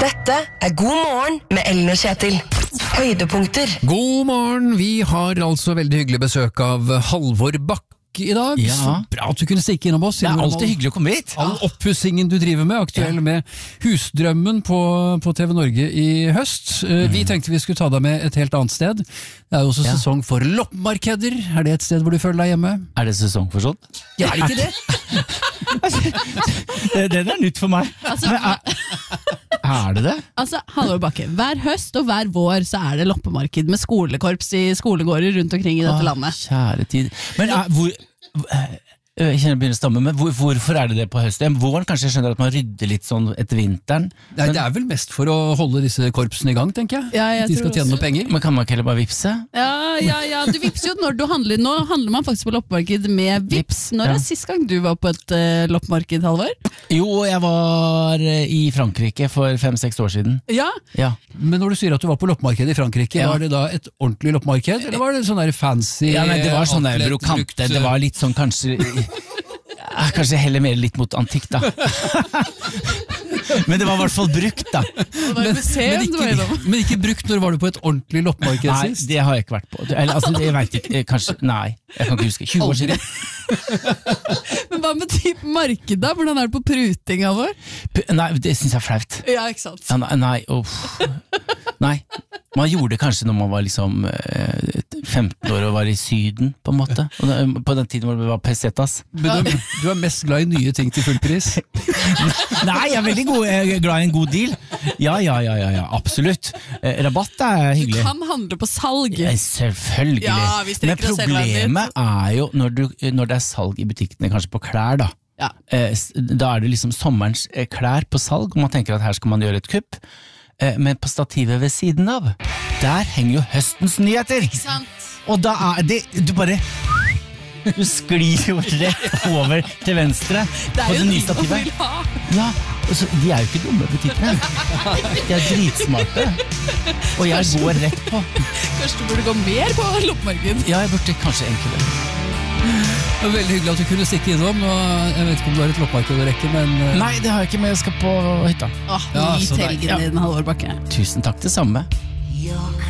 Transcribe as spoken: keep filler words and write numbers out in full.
Dette er God morgen med Ellen og Kjetil. Høydepunkter. God morgen, vi har altså veldig hyggelig besøk av Halvor Bakke i dag. Ja. Så bra at du kunne stikke innom oss. Det er alltid hyggelig å komme hit. All oppussingen du driver med, aktuell Ja. med Husdrømmen på, på T V Norge i høst. Mm. Vi tenkte vi skulle ta deg med et helt annet sted. Det er jo også Ja. sesong for loppemarkeder. Er det et sted hvor du føler deg hjemme? Er det sesong for sånt? Ja, er det ikke det? det, det er nytt for meg. Altså, Men er, er det det? altså, Halvor Bakke, hver høst og hver vår så er det loppemarked med skolekorps i skolegårder rundt omkring i dette Åh, landet. Kjære tid. Men er, hvor... Jeg kjenner det begynner å stamme, men hvor, hvorfor er det det på høsten? Våren kanskje jeg skjønner at man rydder litt sånn etter vinteren. Nei, det er vel mest for å holde disse korpsene i gang, tenker jeg. Ja, jeg De skal tror tjene også. noe penger. Men kan man ikke heller bare vipse? Ja, ja, ja, du vipser jo når du handler. Nå handler man faktisk på loppemarked med vips. Når Ja. er sist gang du var på et uh, loppemarked, Halvor? Jo, jeg var eh, i Frankrike for fem-seks år siden. Ja, Ja. Men når du sier at du var på loppemarked i Frankrike, Ja. var det da et ordentlig loppemarked, eller var det sånn der fancy Ja, nei, det var sånn der outlet brokante, brukt, det var litt sånn kanskje ja, Kanskje heller mer litt mot antikk da. Men det var i hvert fall brukt da. det var et museum men, du var ikke, innom. men ikke brukt når var du på et ordentlig loppemarked Nei, sist? det har jeg ikke vært på. Eller, altså, jeg vet ikke, eh, kanskje, nei, jeg kan ikke huske. tjue år siden. Men hva med type marked da? Hvordan er det på pruting, Halvor? P- Nei, det synes jeg er flaut. Ja, ikke sant? Ja, nei, nei, uff. Nei, man gjorde det kanskje når man var liksom eh, femten år og var i syden, på en måte. Og da, på den tiden hvor det var pesetas. Men du, du er mest glad i nye ting til full pris? Nei, jeg er veldig god, jeg er glad i en god deal. Ja, ja, ja, ja, ja absolutt. Eh, rabatt er Du hyggelig. kan handle på salg. Eh, Selvfølgelig. Ja, vi Men strekker oss selv veien problemet er jo når, du, når det er salg i butikkene, kanskje på klær da. Ja. Eh, s- Da er det liksom sommerens eh, klær på salg, og man tenker at her skal man gjøre et kupp. Eh, Men på stativet ved siden av, der henger jo høstens nyheter. Ikke sant? Og da er det, du bare Du sklir jo rett over til venstre Det på er det jo nye de man stativet. vil ha. Ja, og så, de er jo ikke dumme butikkene. De er dritsmarte. Og jeg går rett på. Kanskje du burde gå mer på loppemarked? Ja, jeg burde kanskje egentlig det. Det var veldig hyggelig at du kunne stikke innom. Nå, jeg vet ikke om du har et loppemarked å rekke, men eh, Nei, det har jeg ikke med. Jeg skal på hytta. Åh, Ja, nyt så deilig. helgen din, Halvor Bakke. Tusen takk, det samme.